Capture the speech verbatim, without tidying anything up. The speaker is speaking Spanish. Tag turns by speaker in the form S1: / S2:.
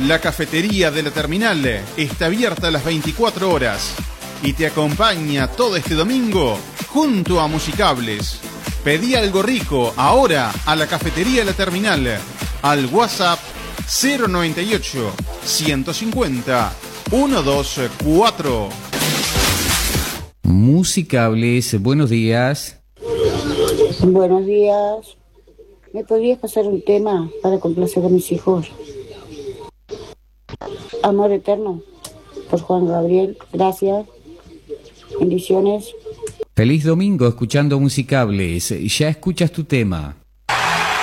S1: La cafetería de la terminal está abierta a las veinticuatro horas y te acompaña todo este domingo junto a Musicables. Pedí algo rico ahora a la cafetería de la terminal al WhatsApp cero noventa y ocho, ciento cincuenta, ciento veinticuatro.
S2: Musicables, buenos días.
S3: Buenos días. ¿Me podrías pasar un tema para complacer a mis hijos? Amor Eterno, por Juan Gabriel. Gracias. Bendiciones.
S2: Feliz domingo escuchando Musicables. Ya escuchas tu tema.